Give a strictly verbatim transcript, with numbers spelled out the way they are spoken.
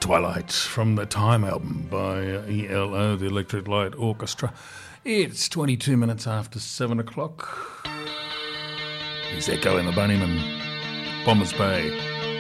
Twilight from the Time album by E L O, the Electric Light Orchestra. It's twenty-two minutes after seven o'clock. Here's Echo and the Bunnymen, Bombers Bay.